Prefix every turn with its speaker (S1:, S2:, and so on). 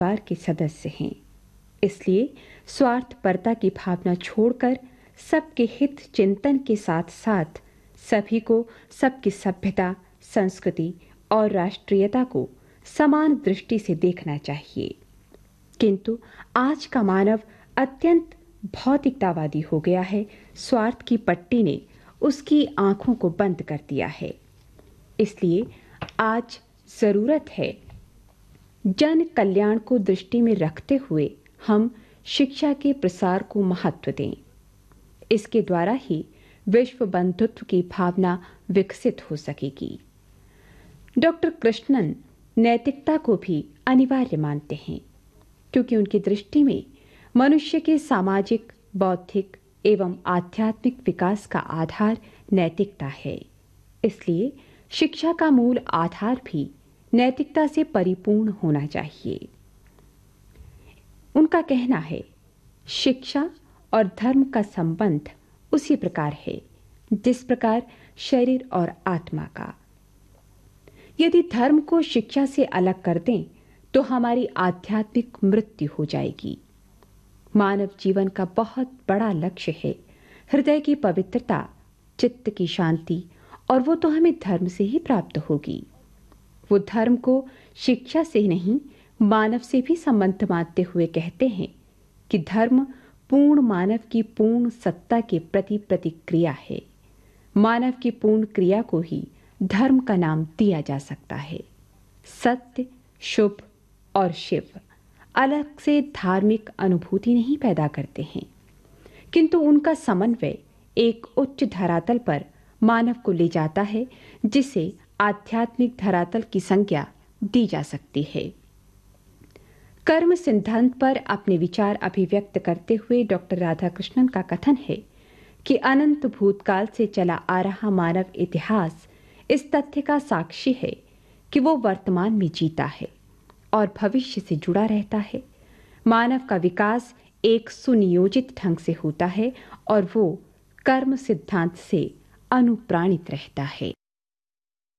S1: परिवार के सदस्य हैं। इसलिए स्वार्थपरता की भावना छोड़कर सबके हित चिंतन के साथ साथ सभी को सबकी सभ्यता, संस्कृति और राष्ट्रीयता को समान दृष्टि से देखना चाहिए। किंतु आज का मानव अत्यंत भौतिकतावादी हो गया है। स्वार्थ की पट्टी ने उसकी आंखों को बंद कर दिया है। इसलिए आज जरूरत है जन कल्याण को दृष्टि में रखते हुए हम शिक्षा के प्रसार को महत्व दें। इसके द्वारा ही विश्व बंधुत्व की भावना विकसित हो सकेगी। डॉक्टर कृष्णन नैतिकता को भी अनिवार्य मानते हैं, क्योंकि उनकी दृष्टि में मनुष्य के सामाजिक, बौद्धिक एवं आध्यात्मिक विकास का आधार नैतिकता है। इसलिए शिक्षा का मूल आधार भी नैतिकता से परिपूर्ण होना चाहिए। उनका कहना है, शिक्षा और धर्म का संबंध उसी प्रकार है जिस प्रकार शरीर और आत्मा का। यदि धर्म को शिक्षा से अलग कर दें तो हमारी आध्यात्मिक मृत्यु हो जाएगी। मानव जीवन का बहुत बड़ा लक्ष्य है हृदय की पवित्रता, चित्त की शांति, और वो तो हमें धर्म से ही प्राप्त होगी। वो धर्म को शिक्षा से नहीं, मानव से भी संबंध मानते हुए कहते हैं कि धर्म पूर्ण मानव की पूर्ण सत्ता के प्रति प्रतिक्रिया है। मानव की पूर्ण क्रिया को ही धर्म का नाम दिया जा सकता है। सत्य, शुभ और शिव अलग से धार्मिक अनुभूति नहीं पैदा करते हैं, किंतु उनका समन्वय एक उच्च धरातल पर मानव को ले जाता है, जिसे आध्यात्मिक धरातल की संज्ञा दी जा सकती है। कर्म सिद्धांत पर अपने विचार अभिव्यक्त करते हुए डॉक्टर राधाकृष्णन का कथन है कि अनंत भूतकाल से चला आ रहा मानव इतिहास इस तथ्य का साक्षी है कि वो वर्तमान में जीता है और भविष्य से जुड़ा रहता है। मानव का विकास एक सुनियोजित ढंग से होता है और वो कर्म सिद्धांत से अनुप्राणित रहता है।